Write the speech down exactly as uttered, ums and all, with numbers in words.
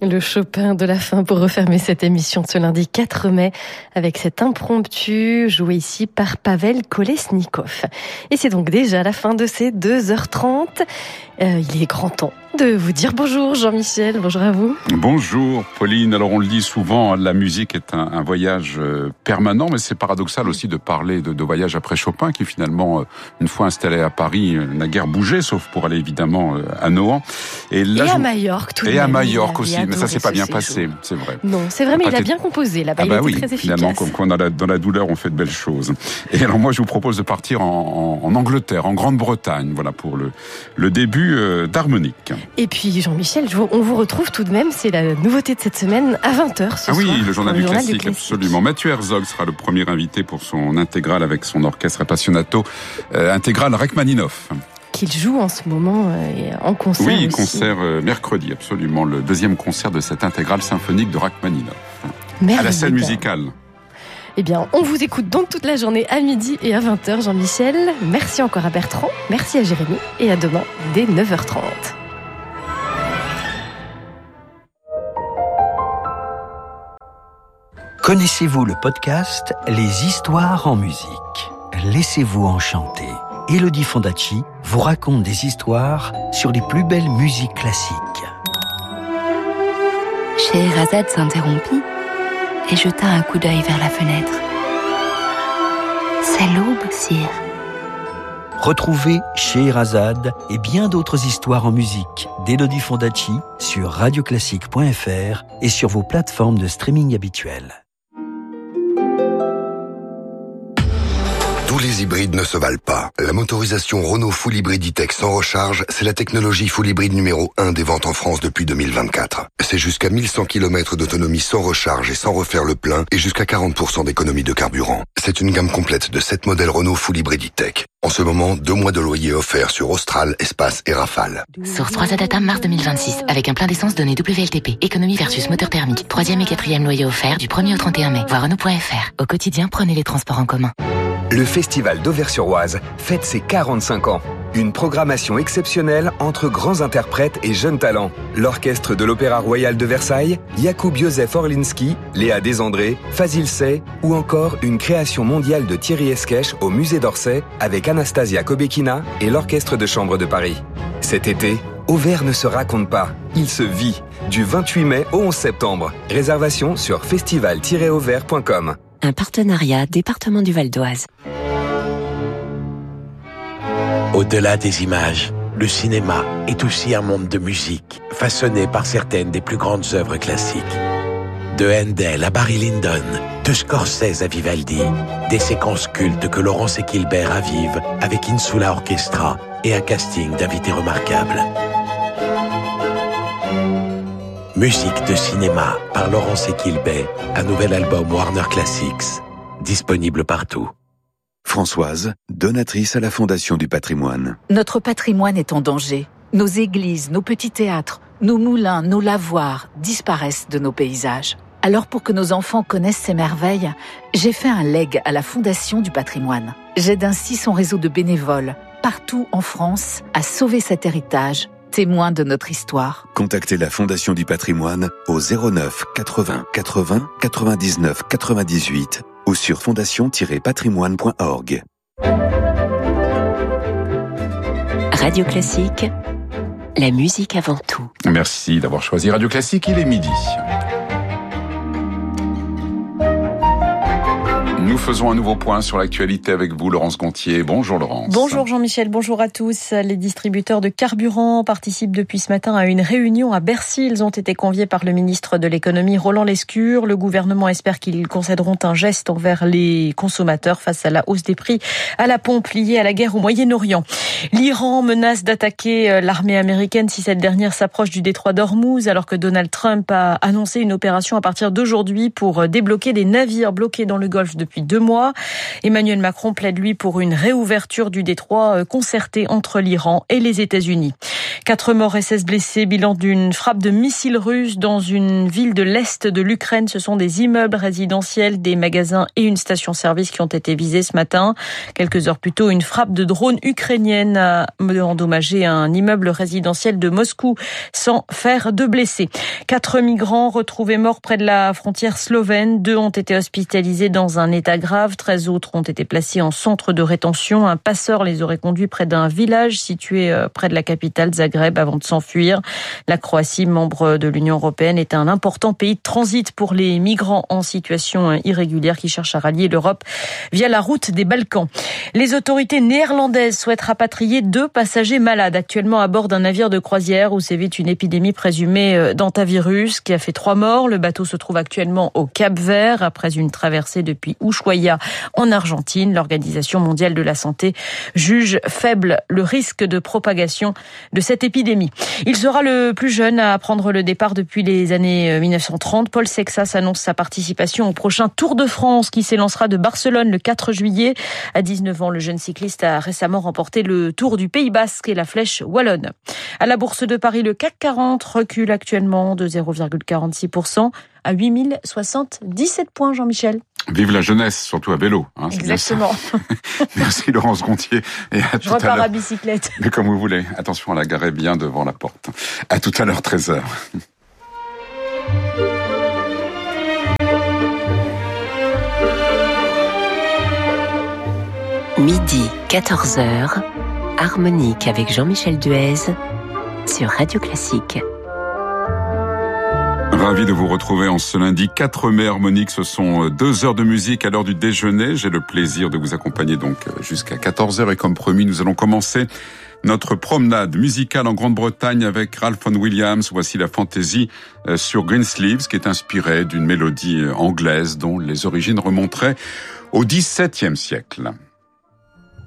Le Chopin de la fin pour refermer cette émission de ce lundi quatre mai avec cet impromptu joué ici par Pavel Kolesnikov. Et c'est donc déjà la fin de ces deux heures trente. Euh, il est grand temps de vous dire bonjour Jean-Michel, bonjour à vous. Bonjour Pauline, alors on le dit souvent, la musique est un, un voyage permanent, mais c'est paradoxal aussi de parler de, de voyage après Chopin qui finalement, une fois installé à Paris, n'a guère bougé, sauf pour aller évidemment à Nohant. Et, là, et à Majorque tout de même. Et à Majorque aussi, mais ça c'est pas bien séjour. passé, c'est vrai. Non, c'est vrai, mais il a bien composé là-bas, ah bah il oui, était très efficace. Finalement, comme quoi dans la, dans la douleur on fait de belles choses. Et alors moi je vous propose de partir en, en, en Angleterre, en Grande-Bretagne, voilà pour le, le début euh, d'harmonique. Et puis Jean-Michel, on vous retrouve tout de même, c'est la nouveauté de cette semaine, à vingt heures ce ah soir. Ah oui, le journal, du, le journal classique, du classique, absolument. Mathieu Herzog sera le premier invité pour son intégrale avec son orchestre Appassionato, euh, intégrale Rachmaninoff. Qu'il joue en ce moment euh, en concert. Oui, aussi. concert euh, mercredi, absolument, le deuxième concert de cette intégrale symphonique de Rachmaninoff. Merveilleux. À la scène musicale. Eh bien, on vous écoute donc toute la journée à midi et à vingt heures, Jean-Michel. Merci encore à Bertrand, merci à Jérémy et à demain dès neuf heures trente. Connaissez-vous le podcast Les histoires en musique? Laissez-vous enchanter. Elodie Fondacci vous raconte des histoires sur les plus belles musiques classiques. Scheherazade s'interrompit et jeta un coup d'œil vers la fenêtre. C'est l'aube, sire. Retrouvez Scheherazade et bien d'autres histoires en musique d'Elodie Fondacci sur radio classique point f r et sur vos plateformes de streaming habituelles. Tous les hybrides ne se valent pas. La motorisation Renault Full Hybrid E-Tech sans recharge, c'est la technologie Full Hybrid numéro un des ventes en France depuis deux mille vingt-quatre. C'est jusqu'à mille cent kilomètres d'autonomie sans recharge et sans refaire le plein et jusqu'à quarante pour cent d'économie de carburant. C'est une gamme complète de sept modèles Renault Full Hybrid E-Tech. En ce moment, deux mois de loyer offerts sur Austral, Espace et Rafale. Source trois A Data mars deux mille vingt-six, avec un plein d'essence donné W L T P. Économie versus moteur thermique. Troisième et quatrième loyer offert du premier au trente et un mai. Voir Renault point F R. Au quotidien, prenez les transports en commun. Le Festival d'Auvers-sur-Oise fête ses quarante-cinq ans. Une programmation exceptionnelle entre grands interprètes et jeunes talents. L'orchestre de l'Opéra Royal de Versailles, Jakub Józef Orlinski, Léa Desandré, Fazil Say ou encore une création mondiale de Thierry Esquèche au Musée d'Orsay avec Anastasia Kobekina et l'Orchestre de Chambre de Paris. Cet été, Auvers ne se raconte pas, il se vit. Du vingt-huit mai au onze septembre. Réservation sur festival tiret auvers point com. Un partenariat département du Val d'Oise. Au-delà des images, le cinéma est aussi un monde de musique, façonné par certaines des plus grandes œuvres classiques. De Handel à Barry Lyndon, de Scorsese à Vivaldi, des séquences cultes que Laurence Equilbert avive avec Insula Orchestra et un casting d'invités remarquables. Musique de cinéma par Laurence Equilbert, un nouvel album Warner Classics, disponible partout. Françoise, donatrice à la Fondation du patrimoine. Notre patrimoine est en danger. Nos églises, nos petits théâtres, nos moulins, nos lavoirs disparaissent de nos paysages. Alors pour que nos enfants connaissent ces merveilles, j'ai fait un legs à la Fondation du patrimoine. J'aide ainsi son réseau de bénévoles, partout en France, à sauver cet héritage, témoin de notre histoire. Contactez la Fondation du patrimoine au zéro neuf quatre-vingts quatre-vingts quatre-vingt-dix-neuf quatre-vingt-dix-huit ou sur fondation tiret patrimoine point org. Radio Classique, la musique avant tout. Merci d'avoir choisi Radio Classique, il est midi. Nous faisons un nouveau point sur l'actualité avec vous, Laurence Gontier. Bonjour Laurence. Bonjour Jean-Michel, bonjour à tous. Les distributeurs de carburant participent depuis ce matin à une réunion à Bercy. Ils ont été conviés par le ministre de l'économie Roland Lescure. Le gouvernement espère qu'ils concéderont un geste envers les consommateurs face à la hausse des prix à la pompe liée à la guerre au Moyen-Orient. L'Iran menace d'attaquer l'armée américaine si cette dernière s'approche du détroit d'Ormuz, alors que Donald Trump a annoncé une opération à partir d'aujourd'hui pour débloquer des navires bloqués dans le golfe depuis depuis deux mois. Emmanuel Macron plaide, lui, pour une réouverture du détroit concertée entre l'Iran et les États-Unis. Quatre morts et seize blessés, bilan d'une frappe de missiles russes dans une ville de l'Est de l'Ukraine. Ce sont des immeubles résidentiels, des magasins et une station-service qui ont été visés ce matin. Quelques heures plus tôt, une frappe de drone ukrainienne a endommagé un immeuble résidentiel de Moscou sans faire de blessés. Quatre migrants retrouvés morts près de la frontière slovène. Deux ont été hospitalisés dans un état grave. Treize autres ont été placés en centre de rétention. Un passeur les aurait conduits près d'un village situé près de la capitale Zagreb avant de s'enfuir. La Croatie, membre de l'Union européenne, est un important pays de transit pour les migrants en situation irrégulière qui cherchent à rallier l'Europe via la route des Balkans. Les autorités néerlandaises souhaitent rapatrier deux passagers malades actuellement à bord d'un navire de croisière où sévit une épidémie présumée d'hantavirus qui a fait trois morts. Le bateau se trouve actuellement au Cap-Vert après une traversée depuis Ushuaia en Argentine. L'Organisation mondiale de la santé juge faible le risque de propagation de cette épidémie. Il sera le plus jeune à prendre le départ depuis les années mille neuf cent trente. Paul Sexas annonce sa participation au prochain Tour de France qui s'élancera de Barcelone le quatre juillet. À dix-neuf ans, le jeune cycliste a récemment remporté le Tour du Pays Basque et la Flèche wallonne. À la Bourse de Paris, le C A C quarante recule actuellement de zéro virgule quarante-six pour cent à huit mille soixante-dix-sept points, Jean-Michel. Vive la jeunesse, surtout à vélo. Hein, exactement. Merci Laurence Gontier. Et à Je tout repars à l'heure. à bicyclette. Mais comme vous voulez. Attention à la garer bien devant la porte. À tout à l'heure, treize heures. Midi, quatorze heures, Harmonique avec Jean-Michel Duez sur Radio Classique. Ravi de vous retrouver en ce lundi quatre mai harmonique. Ce sont deux heures de musique à l'heure du déjeuner. J'ai le plaisir de vous accompagner donc jusqu'à quatorze heures et comme promis, nous allons commencer notre promenade musicale en Grande-Bretagne avec Ralph Vaughan Williams. Voici la fantaisie sur Greensleeves qui est inspirée d'une mélodie anglaise dont les origines remonteraient au dix-septième siècle.